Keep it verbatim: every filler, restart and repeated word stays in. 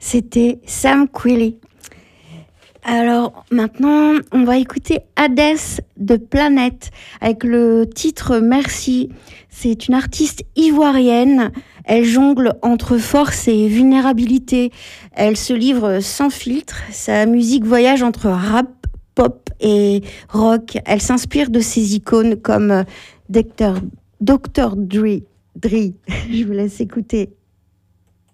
C'était Sam Quilly. Alors maintenant, on va écouter Hades de Planète avec le titre Merci. C'est une artiste ivoirienne. Elle jongle entre force et vulnérabilité. Elle se livre sans filtre. Sa musique voyage entre rap, pop et rock. Elle s'inspire de ses icônes comme docteur docteur Dre. Dre. Je vous laisse écouter.